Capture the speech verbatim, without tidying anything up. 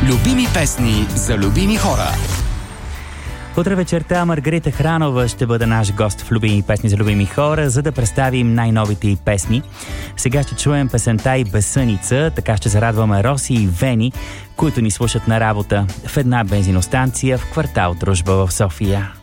Любими песни за любими хора. Утре вечерта Маргарита Хранова ще бъде наш гост в Любими песни за любими хора, за да представим най-новите й песни. Сега ще чуем песента и Безсъница, така ще зарадваме Роси и Вени, които ни слушат на работа в една бензиностанция в квартал Дружба в София.